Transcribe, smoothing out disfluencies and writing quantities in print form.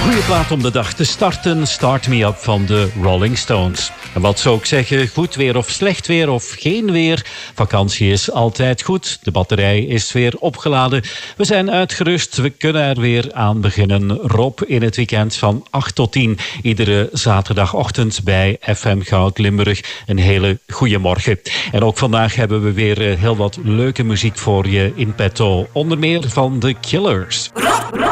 Goeie plaat om de dag te starten. Start Me Up van de Rolling Stones. En wat zou ik zeggen? Goed weer of slecht weer of geen weer? Vakantie is altijd goed. De batterij is weer opgeladen. We zijn uitgerust. We kunnen er weer aan beginnen. Rob in het weekend van 8 tot 10. Iedere zaterdagochtend bij FM Goud Limburg. Een hele goede morgen. En ook vandaag hebben we weer heel wat leuke muziek voor je in petto. Onder meer van The Killers.